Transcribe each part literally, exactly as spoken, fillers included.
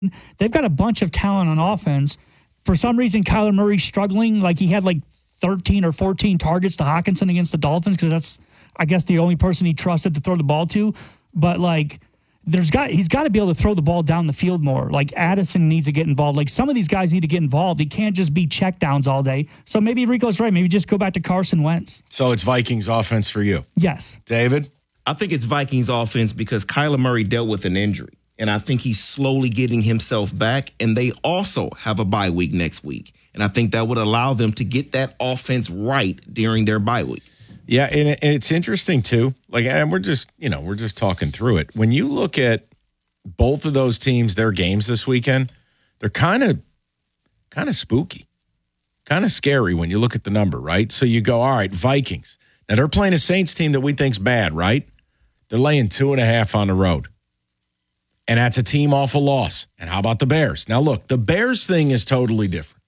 They've got a bunch of talent on offense. For some reason, Kyler Murray's struggling. Like, he had like thirteen or fourteen targets to Hockenson against the Dolphins because that's, I guess, the only person he trusted to throw the ball to. But, like, there's got he's got to be able to throw the ball down the field more. Like, Addison needs to get involved. Like, some of these guys need to get involved. He can't just be checkdowns all day. So maybe Rico's right. Maybe just go back to Carson Wentz. So it's Vikings offense for you? Yes. David? I think it's Vikings offense because Kyler Murray dealt with an injury. And I think he's slowly getting himself back. And they also have a bye week next week. And I think that would allow them to get that offense right during their bye week. Yeah, and it's interesting, too. Like, and we're just, you know, we're just talking through it. When you look at both of those teams, their games this weekend, they're kind of, kind of spooky, kind of scary when you look at the number, right? So you go, all right, Vikings. Now, they're playing a Saints team that we think's bad, right? They're laying two and a half on the road. And that's a team off a loss. And how about the Bears? Now, look, the Bears thing is totally different.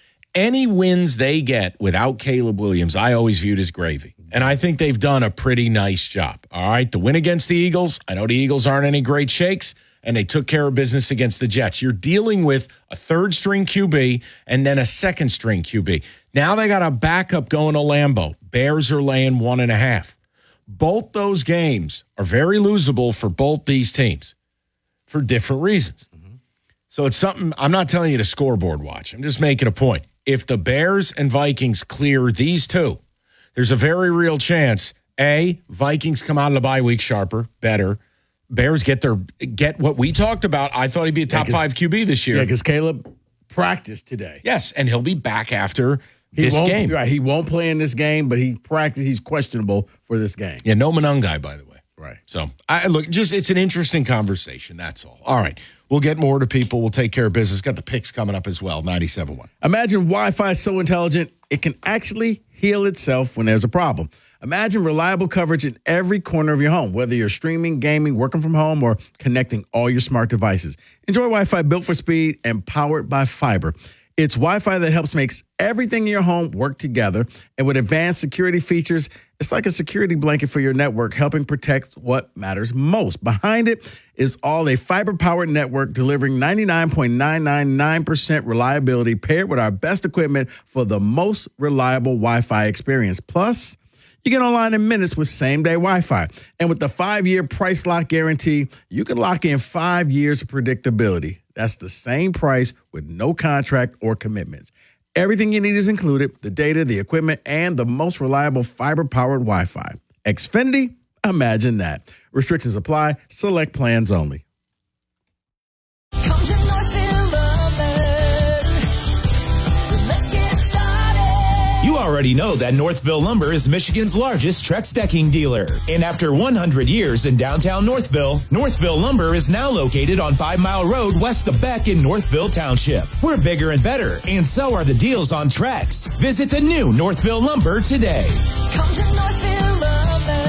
Any wins they get without Caleb Williams, I always viewed as gravy. And I think they've done a pretty nice job. All right, the win against the Eagles, I know the Eagles aren't any great shakes, and they took care of business against the Jets. You're dealing with a third-string Q B and then a second-string Q B. Now they got a backup going to Lambeau. Bears are laying one and a half. Both those games are very losable for both these teams for different reasons. Mm-hmm. So it's something, I'm not telling you to scoreboard watch. I'm just making a point. If the Bears and Vikings clear these two, there's a very real chance, A, Vikings come out of the bye week sharper, better. Bears get their get what we talked about. I thought he'd be a top yeah, five Q B this year. Yeah, because Caleb practiced today. Yes, and he'll be back after he this won't, game. Right, he won't play in this game, but he practiced. He's questionable for this game. Yeah, no Monangai, by the way. Right. So, I look, just it's an interesting conversation, that's all. All right, we'll get more to people. We'll take care of business. Got the picks coming up as well, ninety-seven point one. Imagine Wi-Fi is so intelligent, it can actually heal itself when there's a problem. Imagine reliable coverage in every corner of your home, whether you're streaming, gaming, working from home, or connecting all your smart devices. Enjoy Wi-Fi built for speed and powered by fiber. It's Wi-Fi that helps make everything in your home work together. And with advanced security features, it's like a security blanket for your network, helping protect what matters most. Behind it is all a fiber-powered network delivering ninety-nine point nine nine nine percent reliability paired with our best equipment for the most reliable Wi-Fi experience. Plus, you get online in minutes with same-day Wi-Fi. And with the five-year price lock guarantee, you can lock in five years of predictability. That's the same price with no contract or commitments. Everything you need is included, the data, the equipment, and the most reliable fiber-powered Wi-Fi. Xfinity, imagine that. Restrictions apply. Select plans only. You already know that Northville Lumber is Michigan's largest Trex decking dealer. And after one hundred years in downtown Northville, Northville Lumber is now located on Five Mile Road west of Beck in Northville Township. We're bigger and better, and so are the deals on Trex. Visit the new Northville Lumber today. Come to Northville Lumber.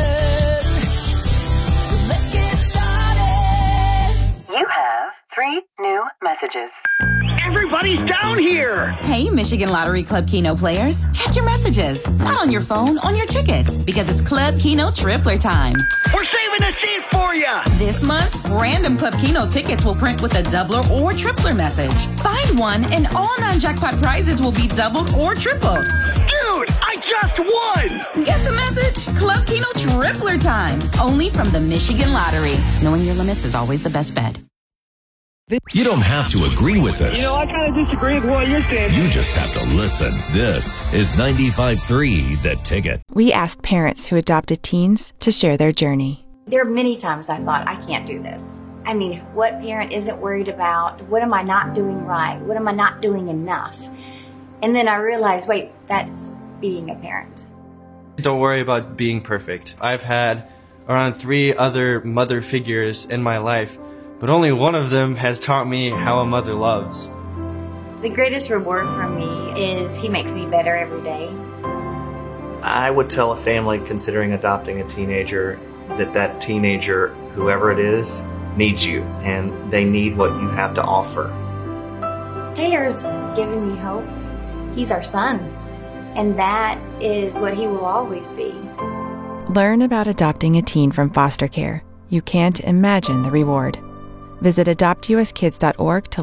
Let's get started. You have three new messages. Everybody's down here! Hey, Michigan Lottery Club Keno players. Check your messages. Not on your phone, on your tickets. Because it's Club Keno Tripler time. We're saving a seat for you! This month, random Club Keno tickets will print with a doubler or tripler message. Find one and all non-jackpot prizes will be doubled or tripled. Dude, I just won! Get the message? Club Keno Tripler time. Only from the Michigan Lottery. Knowing your limits is always the best bet. You don't have to agree with us. You know, I kind of disagree with what you're saying. You just have to listen. This is ninety-five point three The Ticket. We asked parents who adopted teens to share their journey. There are many times I thought, I can't do this. I mean, what parent isn't worried about? What am I not doing right? What am I not doing enough? And then I realized, wait, that's being a parent. Don't worry about being perfect. I've had around three other mother figures in my life, but only one of them has taught me how a mother loves. The greatest reward for me is he makes me better every day. I would tell a family considering adopting a teenager that that teenager, whoever it is, needs you, and they need what you have to offer. Taylor's given me hope. He's our son, and that is what he will always be. Learn about adopting a teen from foster care. You can't imagine the reward. Visit adopt u s kids dot org to